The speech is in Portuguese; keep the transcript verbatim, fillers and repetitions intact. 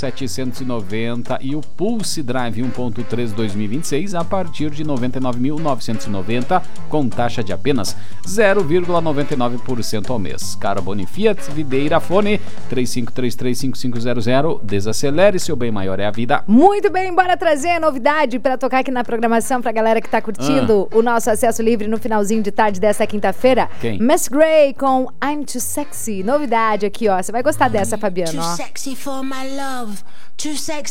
setecentos e noventa e o Pulse Drive um ponto três dois mil e vinte e seis a partir de noventa e nove mil novecentos e noventa com taxa de apenas zero vírgula noventa e nove por cento ao mês. Carbone Fiat Videira Fone três cinco três três cinco cinco zero zero. Desacelere, seu bem maior é a vida. Muito bem, bora trazer a novidade para tocar aqui na programação pra galera que tá curtindo ah. o nosso acesso livre no finalzinho de tarde dessa quinta-feira. Quem? Mass Gray com I'm Too Sexy. Novidade aqui, ó. Você vai gostar dessa, Fabiano. Too sexy for my love. Too sexy.